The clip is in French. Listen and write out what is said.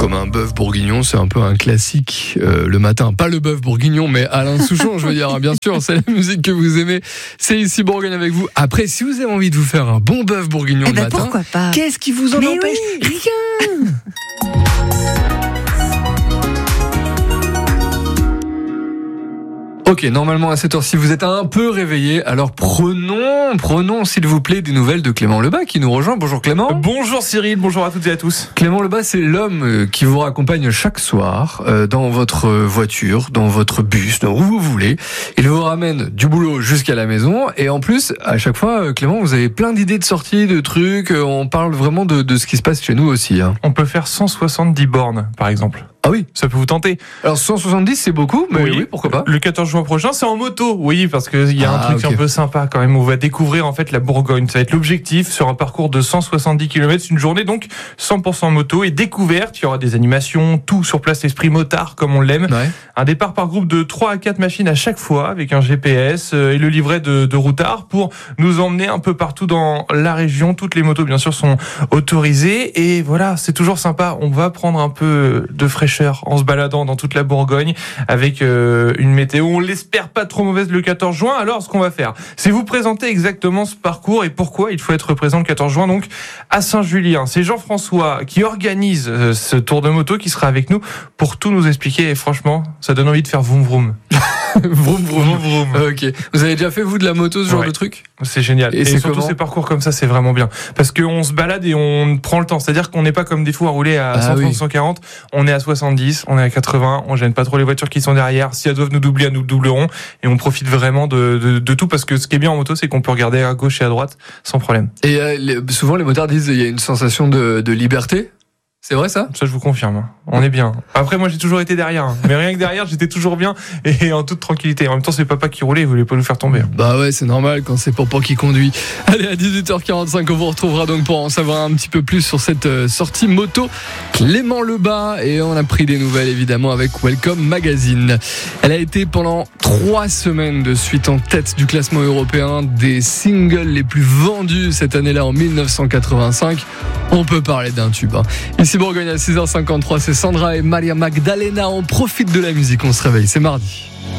comme un bœuf bourguignon, c'est un peu un classique le matin. Pas le bœuf bourguignon, mais Alain Souchon, je veux dire, bien sûr, c'est la musique que vous aimez. C'est ici Bourgogne avec vous. Après, si vous avez envie de vous faire un bon bœuf bourguignon le matin, pourquoi pas. Qu'est-ce qui vous en empêche ? Rien. Ok, normalement à cette heure-ci vous êtes un peu réveillé, alors prenons s'il vous plaît des nouvelles de Clément Lebas qui nous rejoint. Bonjour Clément. Bonjour Cyril, bonjour à toutes et à tous. Clément Lebas, c'est l'homme qui vous raccompagne chaque soir dans votre voiture, dans votre bus, où vous voulez. Il vous ramène du boulot jusqu'à la maison et en plus, à chaque fois, Clément, vous avez plein d'idées de sorties, de trucs. On parle vraiment de ce qui se passe chez nous aussi. Hein. On peut faire 170 bornes par exemple. Ah oui, ça peut vous tenter. Alors 170 c'est beaucoup, mais oui, pourquoi pas. Le 14 juin prochain, c'est en moto. Oui, parce qu'il y a un truc un peu sympa quand même. On va découvrir en fait la Bourgogne. Ça va être l'objectif sur un parcours de 170 km, une journée donc 100% moto et découverte. Il y aura des animations, tout sur place, l'esprit motard comme on l'aime. Ouais. Un départ par groupe de 3 à 4 machines à chaque fois avec un GPS et le livret de routard pour nous emmener un peu partout dans la région. Toutes les motos bien sûr sont autorisées et voilà, c'est toujours sympa. On va prendre un peu de fraîcheur en se baladant dans toute la Bourgogne avec une météo, on l'espère pas trop mauvaise le 14 juin. Alors ce qu'on va faire, c'est vous présenter exactement ce parcours et pourquoi il faut être présent le 14 juin donc à Saint-Julien. C'est Jean-François qui organise ce tour de moto qui sera avec nous pour tout nous expliquer et franchement, ça donne envie de faire vroom vroom. Vroom vroom. Ok. Vous avez déjà fait vous de la moto ce genre de truc ? C'est génial. Et surtout comment ces parcours comme ça, c'est vraiment bien parce qu'on se balade et on prend le temps. C'est-à-dire qu'on n'est pas comme des fous à rouler à 130, 140. On est à 70, on est à 80. On gêne pas trop les voitures qui sont derrière. Si elles doivent nous doubler, elles nous doubleront. Et on profite vraiment de tout parce que ce qui est bien en moto, c'est qu'on peut regarder à gauche et à droite sans problème. Et souvent les motards disent il y a une sensation de liberté. C'est vrai ça ? Ça je vous confirme. On est bien. Après moi j'ai toujours été derrière, mais rien que derrière j'étais toujours bien et en toute tranquillité. En même temps c'est papa qui roulait, il voulait pas nous faire tomber. Bah ouais, c'est normal quand c'est papa qui conduit. Allez, à 18h45 on vous retrouvera donc pour en savoir un petit peu plus sur cette sortie moto Clément Lebas et on a pris des nouvelles évidemment avec Welcome Magazine. Elle a été pendant 3 semaines de suite en tête du classement européen des singles les plus vendus cette année-là en 1985. On peut parler d'un tube. Ici Bourgogne à 6h53, c'est Sandra et Maria Magdalena. On profite de la musique, on se réveille, c'est mardi.